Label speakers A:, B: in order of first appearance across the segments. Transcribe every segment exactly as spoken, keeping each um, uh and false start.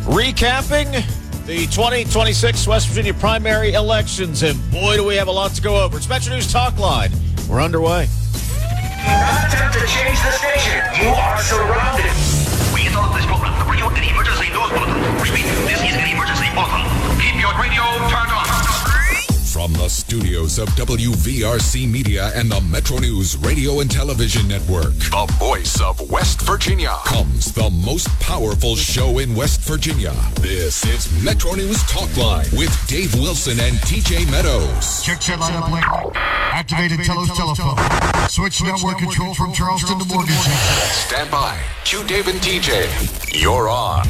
A: Recapping the twenty twenty-six West Virginia primary elections, and boy, do we have a lot to go over. It's Metro News Talk Line. We're underway.
B: Do not attempt to change the station. You are surrounded.
C: We interrupt this program to bring you an emergency news bulletin. Repeat, this is an emergency bulletin. Keep your radio turned on.
D: From the studios of W V R C Media and the Metro News Radio and Television Network, the voice of West Virginia, comes the most powerful show in West Virginia. This is Metro News Talk Line with Dave Wilson and T J Meadows.
E: Check set line up link. Activated Telos telephone. Switch network control from Charleston to Morgantown.
D: Stand by. Q Dave and T J. You're on.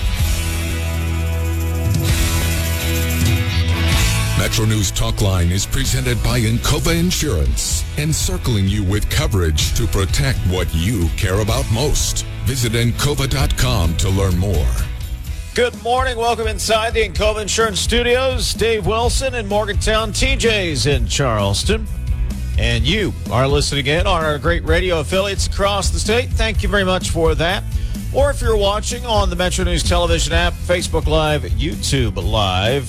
D: Metro News Talk Line is presented by Encova Insurance, encircling you with coverage to protect what you care about most. Visit Encova dot com to learn more.
A: Good morning. Welcome inside the Encova Insurance Studios. Dave Wilson in Morgantown. T J's in Charleston. And you are listening in on our great radio affiliates across the state. Thank you very much for that. Or if you're watching on the Metro News television app, Facebook Live, YouTube Live.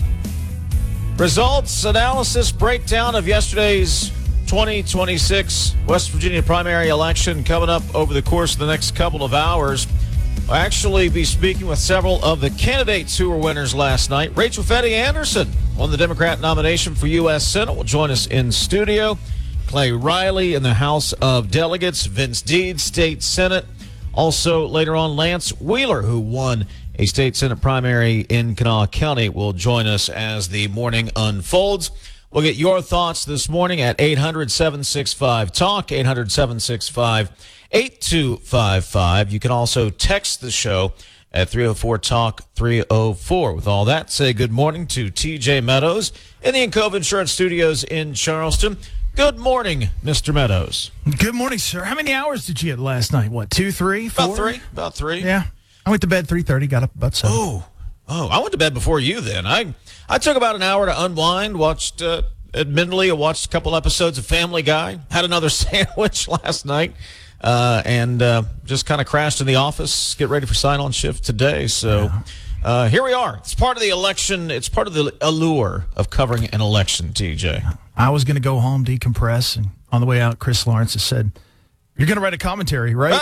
A: Results, analysis, breakdown of yesterday's twenty twenty-six West Virginia primary election coming up over the course of the next couple of hours. We'll actually be speaking with several of the candidates who were winners last night. Rachel Fetty Anderson on the Democrat nomination for U S Senate will join us in studio. Clay Riley in the House of Delegates. Vince Deeds, State Senate. Also, later on, Lance Wheeler, who won a state Senate primary in Kanawha County, will join us as the morning unfolds. We'll get your thoughts this morning at eight hundred, seven six five, talk, eight hundred, seven six five, eight two five five. You can also text the show at three oh four, talk, three oh four. With all that, say good morning to T J Meadows in the Encova Insurance Studios in Charleston. Good morning, Mister Meadows.
F: Good morning, sir. How many hours did you get last night? What, two, three, four?
A: About three. About three.
F: Yeah. I went to bed three thirty, got up about seven.
A: Oh, oh! I went to bed before you. Then I, I took about an hour to unwind. Watched, uh, admittedly, I watched a couple episodes of Family Guy. Had another sandwich last night, uh, and uh, just kind of crashed in the office. Get ready for sign-on shift today. So
F: Yeah.
A: uh, here we are. It's part of the election. It's part of the allure of covering an election. T J.
F: I was going to go home, decompress, and on the way out, Chris Lawrence has said, "You're going to write a commentary, right?"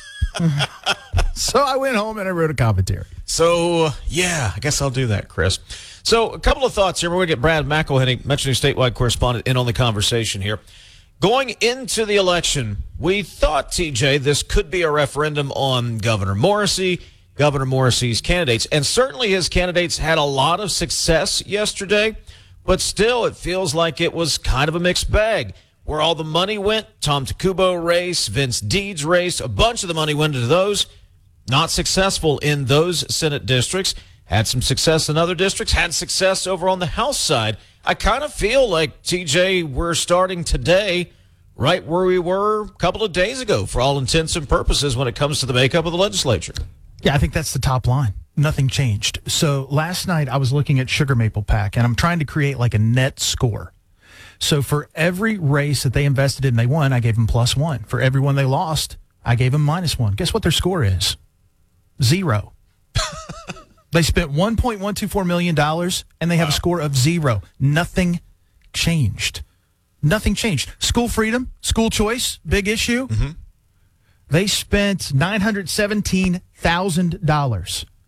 F: So I went home and I wrote a commentary.
A: So, yeah, I guess I'll do that, Chris. So, a couple of thoughts here. We're going to get Brad McElhenney, Metro News statewide correspondent, in on the conversation here. Going into the election, we thought, T J, this could be a referendum on Governor Morrisey, Governor Morrisey's candidates. And certainly his candidates had a lot of success yesterday, but still it feels like it was kind of a mixed bag. Where all the money went, Tom Takubo race, Vince Deeds race, a bunch of the money went into those. Not successful in those Senate districts. Had some success in other districts. Had success over on the House side. I kind of feel like, T J, we're starting today right where we were a couple of days ago for all intents and purposes when it comes to the makeup of the legislature.
F: Yeah, I think that's the top line. Nothing changed. So last night I was looking at Sugar Maple Pack, and I'm trying to create like a net score. So for every race that they invested in, they won, I gave them plus one. For every one they lost, I gave them minus one. Guess what their score is? Zero. They spent one point one two four million dollars, and they have wow. a score of zero. Nothing changed. Nothing changed. School freedom, school choice, big issue. Mm-hmm. They spent nine hundred seventeen thousand dollars